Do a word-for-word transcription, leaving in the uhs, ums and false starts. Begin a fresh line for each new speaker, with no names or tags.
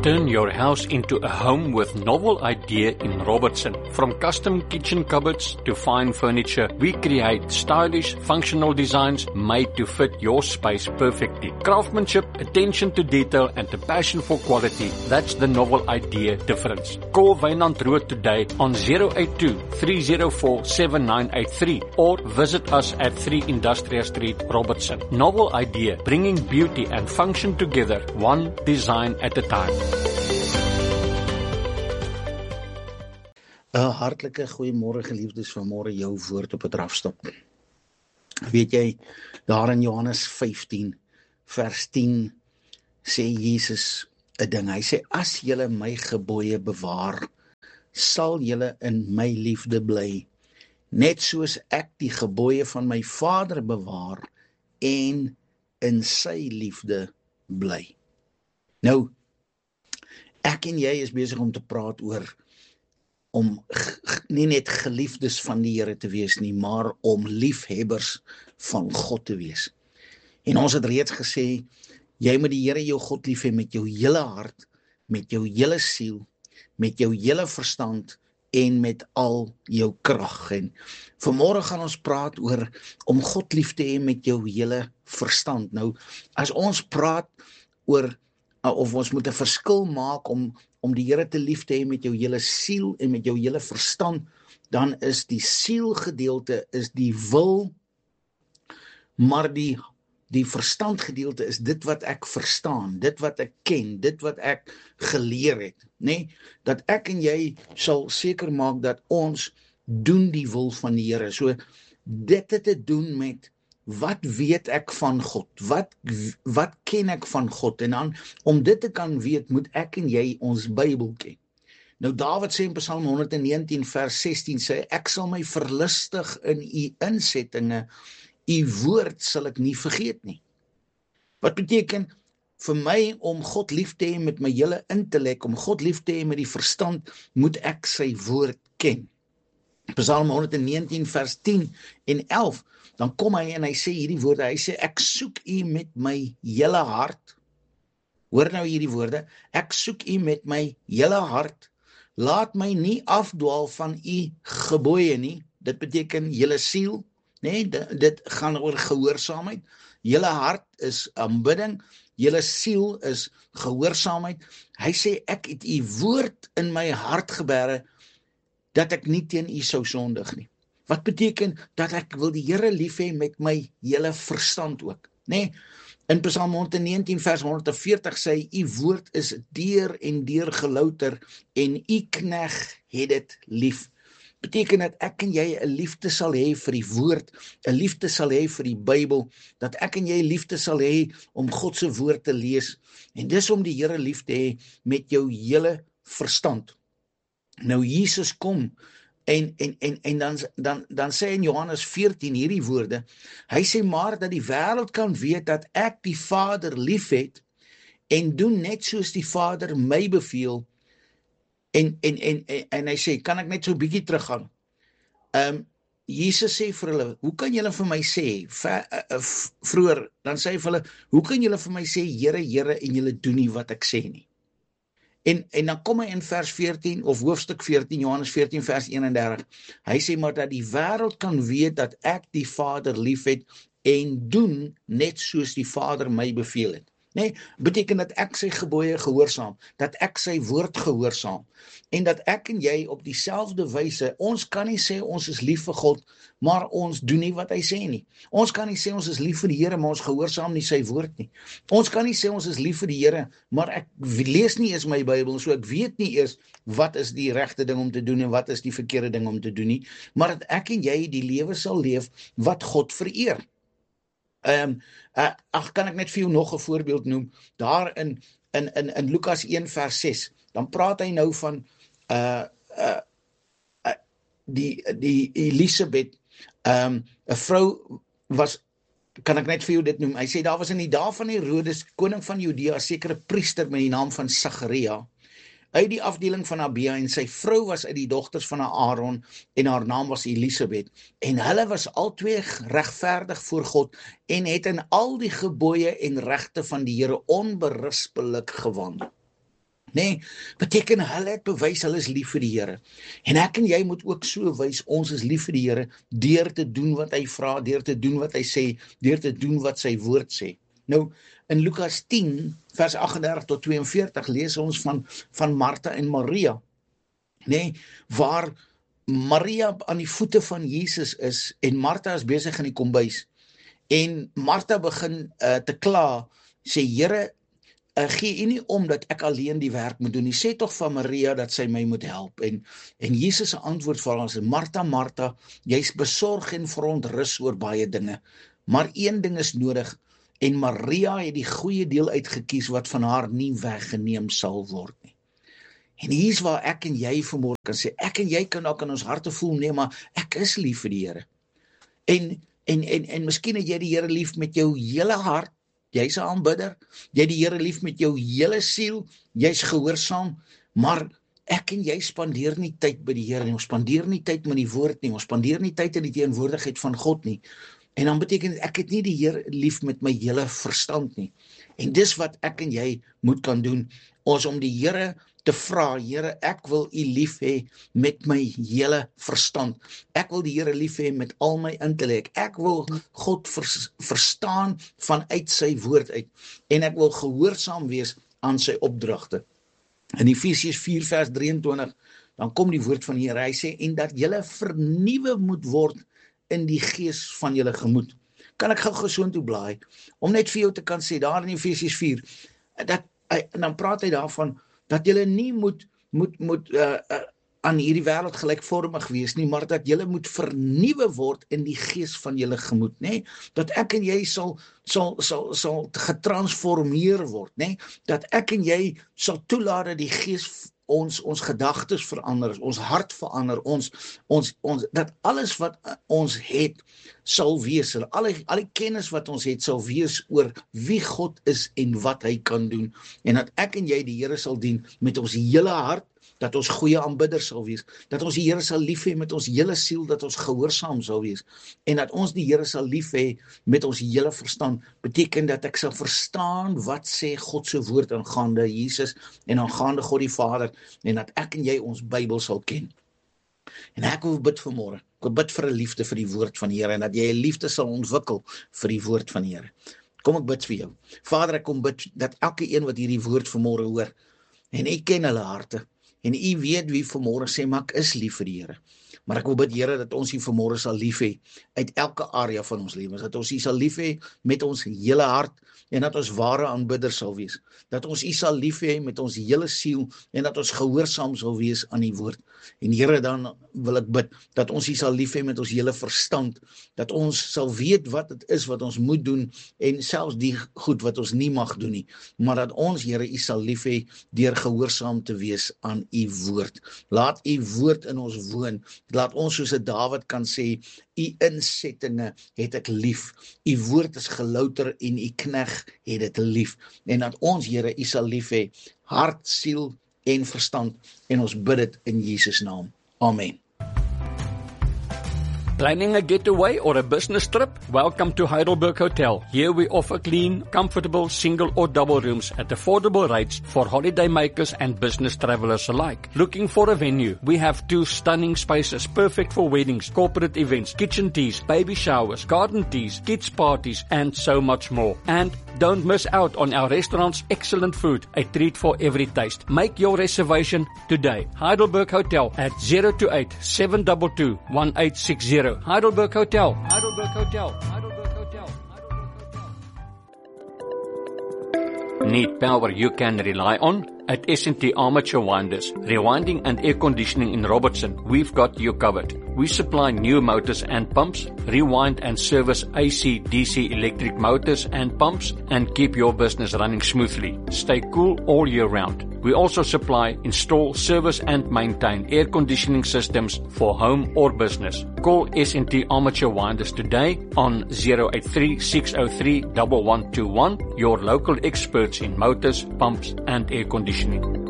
Turn your house into a home with novel idea in Robertson. From custom kitchen cupboards to fine furniture, we create stylish, functional designs made to fit your space perfectly. Craftsmanship, attention to detail, and a passion for quality, that's the novel idea difference. Call Wynand Rood today on zero eight two, three zero four, seven nine eight three or visit us at three Industrial Street, Robertson. Novel idea, bringing beauty and function together, one design at a time.
'n Hartlike goeiemôre geliefdes, vanmôre jou woord op 'n drafstop. Weet jy, daar in Johannes vyftien vers tien sê Jesus 'n ding. Hy sê, as julle my gebooie bewaar, sal julle in my liefde bly, net soos ek die gebooie van my Vader bewaar en in sy liefde bly. Nou, ek en jy is besig om te praat oor om nie net geliefdes van die Here te wees nie, maar om liefhebbers van God te wees. En ons het reeds gesê, jy moet die Here jou God lief hê met jou hele hart, met jou hele siel, met jou hele verstand en met al jou krag. En vanmôre gaan ons praat oor om God lief te hê met jou hele verstand. Nou, as ons praat oor of ons moet 'n verskil maak om om die Here te lief te hê met jou hele siel en met jou hele verstand, dan is die sielgedeelte is die wil, maar die die verstandgedeelte is dit wat ek verstaan, dit wat ek ken, dit wat ek geleer het, nê? Dat ek en jy sal seker maak dat ons doen die wil van die Here. So dit het te doen met wat weet ek van God? Wat wat ken ek van God? En dan om dit te kan weet, moet ek en jy ons Bybel ken. Nou Dawid sê in Psalm honderdnegentien vers sestien sê, ek sal my verlustig in u insettinge, u woord sal ek nie vergeet nie. Wat beteken vir my om God lief te hê met my hele intellek, om God lief te hê met die verstand, moet ek sy woord ken. Psalm honderdnegentien vers tien en elf, dan kom hy en hy sê hierdie woorde, hy sê, ek soek u met my hele hart. Hoor nou hierdie woorde, ek soek u met my hele hart, laat my nie afdwaal van u gebooie nie. Dit beteken hele siel, nee, dit, dit gaan oor gehoorsaamheid. Hele hart is aanbidding, hele siel is gehoorsaamheid. Hy sê, ek het u woord in my hart geberre, dat ek nie teen u sou sondig nie. Wat beteken dat ek wil die Here lief hê met my hele verstand ook, nê? In Psalm honderdnegentien vers honderdveertig sê hy, u woord is deur en deur gelouter en u knegt het dit lief. Beteken dat ek en jy 'n liefde sal hê vir die woord, 'n liefde sal hê vir die Bybel, dat ek en jy liefde sal hê om God se woord te lees. En dis om die Here lief te hê met jou hele verstand. Nou Jesus kom en en en en dan dan dan sê in Johannes veertien hierdie woorde. Hy sê maar dat die wêreld kan weet dat ek die Vader liefhet en doen net soos die Vader my beveel. En en en en, en hy sê, kan ek net so 'n bietjie teruggaan? Ehm um, Jesus sê vir hulle, hoe kan julle vir my sê ver, uh, uh, vroeër dan sê hy vir hulle, hoe kan julle vir my sê Here, Here en julle doen nie wat ek sê nie? En, en dan kom hy in vers veertien, of hoofstuk veertien, Johannes veertien vers eenendertig, hy sê maar dat die wêreld kan weet dat ek die Vader liefhet en doen net soos die Vader my beveel het. Nee, beteken dat ek sy gebooie gehoorsaam, dat ek sy woord gehoorsaam, en dat ek en jy op dieselfde wyse, ons kan nie sê ons is lief vir God, maar ons doen nie wat hy sê nie. Ons kan nie sê ons is lief vir die Here, maar ons gehoorsaam nie sy woord nie. Ons kan nie sê ons is lief vir die Here, maar ek lees nie eers my Bybel, so ek weet nie eers wat is die regte ding om te doen en wat is die verkeerde ding om te doen nie, maar dat ek en jy die lewe sal leef wat God vereer. Ehm, um, uh, ag, kan ek net vir jou nog 'n voorbeeld noem, daar in, in, in, in Lukas een vers ses, dan praat hy nou van uh, uh, uh, die, die Elisabeth, ehm, 'n um, vrou was, kan ek net vir jou dit noem, hy sê, daar was in die dae van Herodes, koning van Judea, 'n sekere priester met die naam van Sagaria, uit die afdeling van Abia, en sy vrou was uit die dogters van Aaron, en haar naam was Elisabeth, en hulle was albei regverdig voor God, en het in al die gebooie en regte van die Here onberispelik gewandel. Nee, beteken hulle het bewys hulle is lief vir die Here. En ek en jy moet ook so wys, ons is lief vir die Here, deur te doen wat hy vra, deur te doen wat hy sê, deur te doen wat sy woord sê. Nou, in Lukas tien, vers agt en dertig tot twee en veertig, lees ons van, van Martha en Maria, nee, waar Maria aan die voete van Jesus is, en Martha is besig in die kombuis, en Martha begin uh, te kla, sê, Here, Uh, gee u nie om dat ek alleen die werk moet doen nie, sê tog van Maria dat sy my moet help, en, en Jesus se antwoord vir haar is, Martha, Martha, jy's besorg en verontrus oor baie dinge, maar een ding is nodig, en Maria het die goeie deel uitgekies, wat van haar nie weggeneem sal word nie. En hier is waar ek en jy vanmôre kan sê, ek en jy kan ook in ons harte voel, nee, maar ek is lief vir die Here, en, en, en, en miskien het jy die Here lief met jou hele hart, jy's 'n aanbidder, jy die Here lief met jou hele siel, jy's gehoorsaam, maar ek en jy spandeer nie tyd by die Here nie, ons spandeer nie tyd met die woord nie, ons spandeer nie tyd in die teenwoordigheid van God nie, en dan beteken dit, ek het nie die Here lief met my hele verstand nie, en dis wat ek en jy moet kan doen, ons om die Here te vra, Here, ek wil u lief hê met my hele verstand. Ek wil die Here lief hê met al my intellek. Ek wil God vers, verstaan vanuit sy woord uit. En ek wil gehoorsaam wees aan sy opdragte. In Efesiërs vier vers drieëntwintig, dan kom die woord van die Here. Hy sê, en dat julle vernuwe moet word in die gees van julle gemoed. Kan ek gou gesond toe blaai, om net vir jou te kan sê, daar in Efesiërs vier, dat, en dan praat hy daarvan, dat julle nie moet, moet, moet uh, uh, aan hierdie wêreld gelykvormig wees nie, maar dat julle moet vernuwe word in die gees van julle gemoed, nee? Dat ek en jy sal, sal, sal, sal getransformeer word, nee? Dat ek en jy sal toelaat dat die gees ons, ons gedagtes verander, ons hart verander, ons, ons, ons, dat alles wat ons het, sal wees, al die, al die kennis wat ons het, sal wees oor wie God is en wat hy kan doen, en dat ek en jy die Here sal dien met ons hele hart, dat ons goeie aanbidders sal wees, dat ons die Here sal lief hê met ons hele siel, dat ons gehoorsaam sal wees, en dat ons die Here sal lief hê met ons hele verstand, beteken dat ek sal verstaan wat sê God se woord aangaande Jesus, en aangaande God die Vader, en dat ek en jy ons Bybel sal ken. En ek wil bid vanmôre, ek wil bid vir 'n liefde vir die woord van die Here, en dat jy 'n liefde sal ontwikkel vir die woord van die Here. Kom ek bid vir jou. Vader, ek kom bid dat elke een wat hierdie woord vanmôre hoor, en u ken hulle harte, en u weet wie vanmôre sê, maar ek is lief vir die Here. Maar ek wil bid, Here, dat ons u vanmôre sal lief hê uit elke area van ons lewens, dat ons u sal lief hê met ons hele hart, en dat ons ware aanbidders sal wees, dat ons u sal lief hê met ons hele siel, en dat ons gehoorsaam sal wees aan die woord. En Here, dan wil ek bid, dat ons u sal lief hê met ons hele verstand, dat ons sal weet wat het is wat ons moet doen, en selfs die goed wat ons nie mag doen nie, maar dat ons, Here, u sal lief hê deur gehoorsaam te wees aan u woord. Laat u woord in ons woon, laat ons soos 'n Dawid kan sê, u insettinge het ek lief, u woord is gelouter en u knegg het dit lief, en dat ons, Here, u sal lief hê, hart, siel en verstand, en ons bid dit in Jesus naam. Amen.
Planning a getaway or a business trip? Welcome to Heidelberg Hotel. Here we offer clean, comfortable, single or double rooms at affordable rates for holiday makers and business travelers alike. Looking for a venue? We have two stunning spaces perfect for weddings, corporate events, kitchen teas, baby showers, garden teas, kids parties, and so much more. And don't miss out on our restaurant's excellent food, a treat for every taste. Make your reservation today. Heidelberg Hotel at zero two eight, seven two two, one eight six zero. Heidelberg Hotel. Heidelberg Hotel. Heidelberg Hotel. Heidelberg Hotel. Need power you can rely on? At S and T Armature Winders, rewinding and air conditioning in Robertson, we've got you covered. We supply new motors and pumps, rewind and service A C D C electric motors and pumps, and keep your business running smoothly. Stay cool all year round. We also supply, install, service and maintain air conditioning systems for home or business. Call S and T Armature Winders today on zero eight three, six zero three, one one two one, your local experts in motors, pumps and air conditioning.